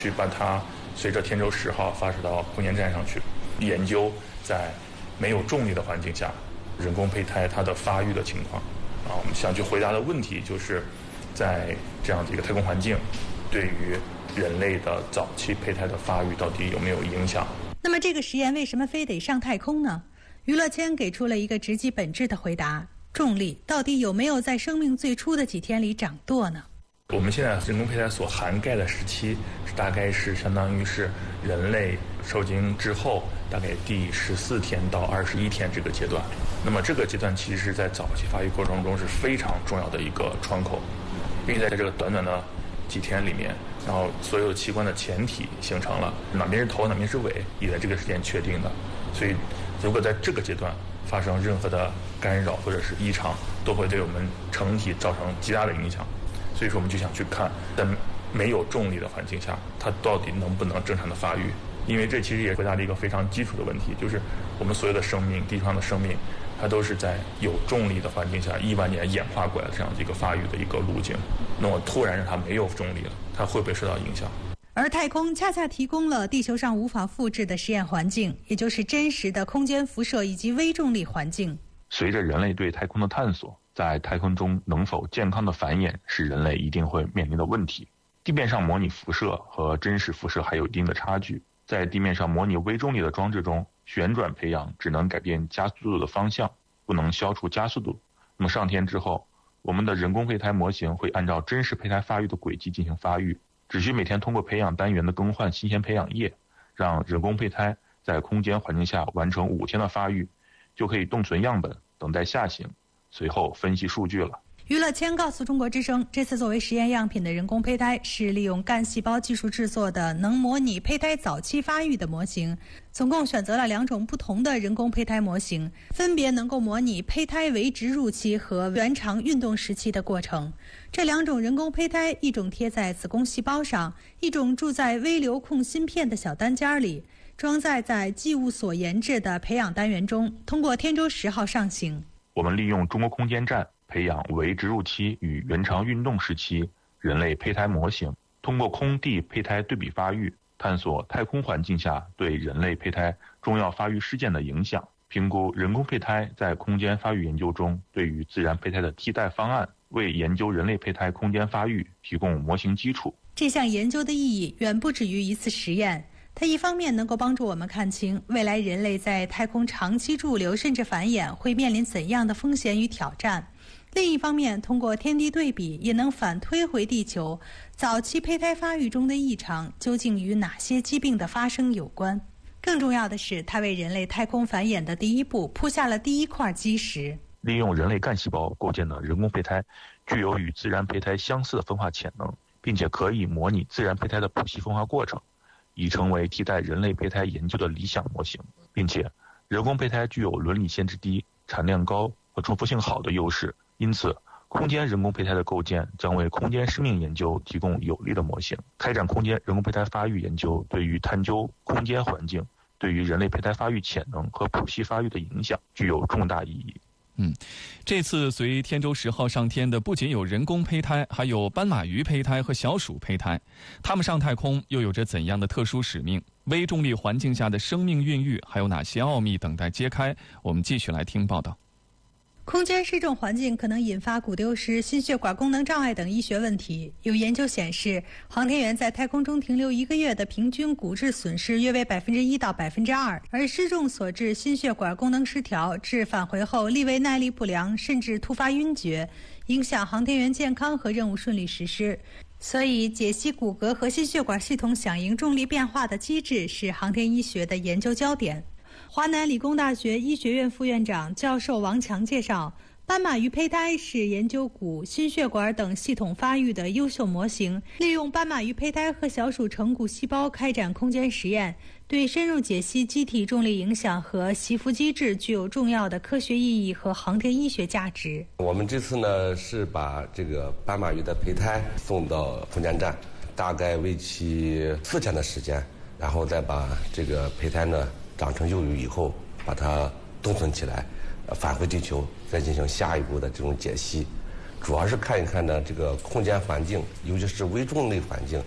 去把它随着天舟10号发射到空间站上去，研究在没有重力的环境下，人工胚胎它的发育的情况。我们想去回答的问题就是，在这样的一个太空环境，对于人类的早期胚胎的发育到底有没有影响？ 那么这个实验为什么非得上太空呢？余乐谦给出了一个直击本质的回答：重力到底有没有在生命最初的几天里掌舵呢？ 我们现在人工胚胎所涵盖的时期，大概是相当于是人类受精之后大概第14天到21天这个阶段。那么这个阶段其实在早期发育过程中是非常重要的一个窗口，并且在这个短短的几天里面，然后所有器官的前体形成了，哪边是头哪边是尾也在这个时间确定的。所以如果在这个阶段发生任何的干扰或者是异常，都会对我们成体造成极大的影响。所以说我们就想去看，在没有重力的环境下，它到底能不能正常的发育？因为这其实也回答了一个非常基础的问题，就是我们所有的生命，地球上的生命，它都是在有重力的环境下1万年演化过来的这样的一个发育的一个路径。那么突然让它没有重力了，它会不会受到影响？ 而太空恰恰提供了地球上无法复制的实验环境，也就是真实的空间辐射以及微重力环境。 随着人类对太空的探索，在太空中能否健康的繁衍是人类一定会面临的问题。地面上模拟辐射和真实辐射还有一定的差距，在地面上模拟微重力的装置中，旋转培养只能改变加速度的方向，不能消除加速度。那么上天之后，我们的人工胚胎模型会按照真实胚胎发育的轨迹进行发育，只需每天通过培养单元的更换新鲜培养液，让人工胚胎在空间环境下完成5天的发育，就可以冻存样本，等待下行，随后分析数据了。 余乐谦告诉中国之声，这次作为实验样品的人工胚胎是利用干细胞技术制作的能模拟胚胎早期发育的模型，总共选择了2种不同的人工胚胎模型，分别能够模拟胚胎为植入期和原肠运动时期的过程。这2种人工胚胎，一种贴在子宫细胞上，一种住在微流控芯片的小单间里，装在寄物所研制的培养单元中，通过天舟10号上行。 我们利用中国空间站培养为植入期与原肠运动时期人类胚胎模型，通过空地胚胎对比发育，探索太空环境下对人类胚胎重要发育事件的影响，评估人工胚胎在空间发育研究中对于自然胚胎的替代方案，为研究人类胚胎空间发育提供模型基础。 这项研究的意义远不止于一次实验，它一方面能够帮助我们看清未来人类在太空长期驻留甚至繁衍会面临怎样的风险与挑战，另一方面通过天地对比也能反推回地球早期胚胎发育中的异常究竟与哪些疾病的发生有关。更重要的是，它为人类太空繁衍的第一步铺下了第一块基石。 利用人类干细胞构建的人工胚胎具有与自然胚胎相似的分化潜能，并且可以模拟自然胚胎的谱系分化过程，已成为替代人类胚胎研究的理想模型。并且人工胚胎具有伦理限制低、产量高和重复性好的优势，因此空间人工胚胎的构建将为空间生命研究提供有力的模型。开展空间人工胚胎发育研究对于探究空间环境对于人类胚胎发育潜能和谱系发育的影响具有重大意义。 这次随天舟10号上天的不仅有人工胚胎，还有斑马鱼胚胎和小鼠胚胎。它们上太空又有着怎样的特殊使命？微重力环境下的生命孕育还有哪些奥秘等待揭开？我们继续来听报道。 空间失重环境可能引发骨丢失、心血管功能障碍等医学问题。有研究显示，航天员在太空中停留1个月的平均骨质损失约为1%到2%，而失重所致心血管功能失调，致返回后力位耐力不良，甚至突发晕厥，影响航天员健康和任务顺利实施。所以，解析骨骼和心血管系统响应重力变化的机制是航天医学的研究焦点。华南理工大学医学院副院长教授王强介绍，斑马鱼胚胎是研究骨、心血管等系统发育的优秀模型，利用斑马鱼胚胎和小鼠成骨细胞开展空间实验，对深入解析机体重力影响和习服机制具有重要的科学意义和航天医学价值。 我们这次呢是把这个斑马鱼的胚胎送到空间站，大概为期4天的时间，然后再把这个胚胎呢长成幼鱼以后，把它冻存起来，返回地球，再进行下一步的这种解析。主要是看一看呢这个空间环境，尤其是微重力环境，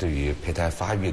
对于胚胎发育